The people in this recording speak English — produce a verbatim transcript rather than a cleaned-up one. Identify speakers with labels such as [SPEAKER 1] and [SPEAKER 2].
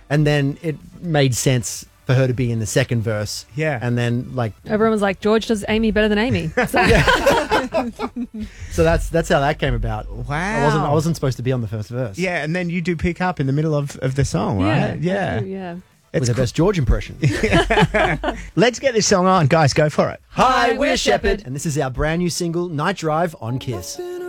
[SPEAKER 1] and then it made sense for her to be in the second verse.
[SPEAKER 2] Yeah.
[SPEAKER 1] And then, like...
[SPEAKER 3] Everyone was like, George does Amy better than Amy. So,
[SPEAKER 1] So that's that's how that came about.
[SPEAKER 2] Wow.
[SPEAKER 1] I wasn't I wasn't supposed to be on the first verse.
[SPEAKER 2] Yeah, and then you do pick up in the middle of, of the song,
[SPEAKER 3] yeah,
[SPEAKER 2] right?
[SPEAKER 3] I
[SPEAKER 2] Yeah.
[SPEAKER 3] do, yeah.
[SPEAKER 1] With
[SPEAKER 2] It's
[SPEAKER 1] the
[SPEAKER 2] cool.
[SPEAKER 1] best George impression.
[SPEAKER 2] Let's get this song on. Guys, go for it.
[SPEAKER 1] Hi,
[SPEAKER 3] we're
[SPEAKER 1] we're
[SPEAKER 3] Shepherd.
[SPEAKER 1] Shepherd. And this is our brand new single, Night Drive on Kiss.